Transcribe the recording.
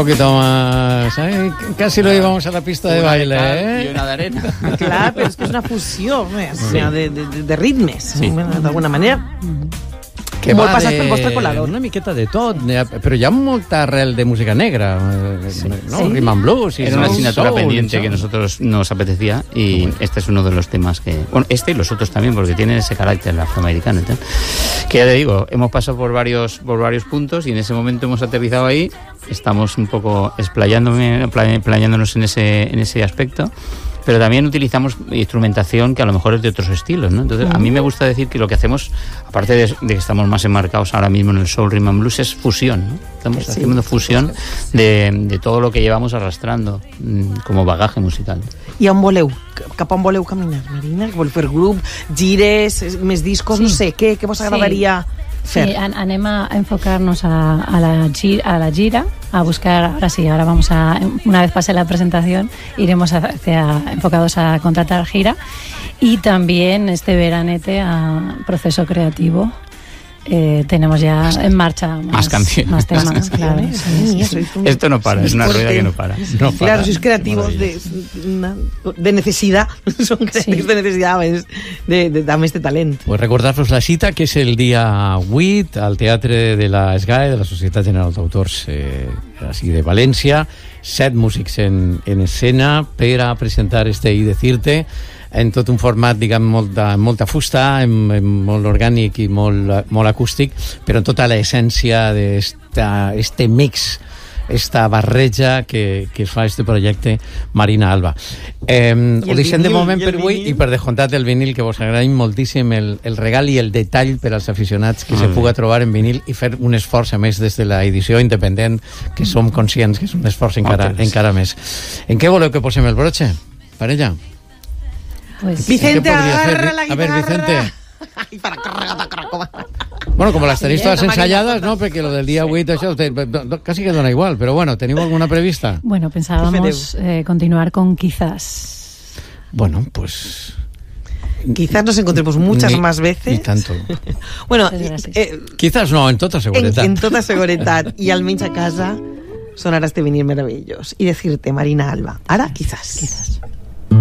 poquito más. Casi lo llevamos a la pista de baile, Y una de arena. Clar, però és que és una fusió de ritmes, d'alguna manera. Que molt passat pel vostre colador. Una miqueta de tot, però hi ha molta arrel de música negra, ¿no? Rhythm and blues. Era una asignatura pendiente que nosotros nos apetecía y este es uno de los temas que... Bueno, este y los otros también, porque tienen ese carácter afroamericano y tal. Que ya te digo, hemos pasado por varios puntos y en ese momento hemos aterrizado ahí, estamos un poco explayándonos en ese aspecto. Pero también utilizamos instrumentación que a lo mejor es de otros estilos, ¿no? Entonces, a mí me gusta decir que lo que hacemos, aparte de que estamos más enmarcados ahora mismo en el soul, rhythm and blues, es fusión, ¿no? Estamos haciendo fusión de todo lo que llevamos arrastrando como bagaje musical. I on voleu? Cap on voleu caminar, Marina? Voleu fer grup, gires, més discos, no sé, què vos agradaria fer? Sí, anem a enfocarnos a la gira, a buscar, ahora vamos a, una vez pase la presentación, iremos enfocados a contratar gira y también este veranete a proceso creativo. Tenemos ya en marcha más canciones, más temas, claro. Esto no para, es una rueda que no para. Claro, sois creativos de necesidad, son creativos de necesidad, dame este talent. Pues recordar-vos la cita, que és el dia 8 al Teatre de la SGAE, de la Societat General d'Autors així de València, 7 músics en escena per a presentar este I Decirte en tot un format, diguem, molta fusta, molt orgànic i molt acústic, però en tota l'essència d'este mix, esta barreja que es fa este projecte Marina Alba. Ho deixem de moment per avui i per descomptat el vinil, que vos agraïm moltíssim el regal i el detall per als aficionats que se puga trobar en vinil i fer un esforç, a més, des de l'edició independent, que som conscients que és un esforç encara més. En què voleu que posem el broche, parella? Pues, Vicente, agarra la guitarra. A ver, Vicente. Bueno, como las tenéis todas ensayadas, ¿no? Porque lo del día 8, això, casi que dona igual, pero bueno, ¿tenéis alguna prevista? Bueno, pensábamos continuar con Quizás. Bueno, pues... Quizás nos encontremos muchas más veces. Y tanto. Bueno, quizás no, en tota seguretat. En tota seguretat. I almenys a casa sonarà este vinil meravellós. I decirte, Marina Alba, ara Quizás.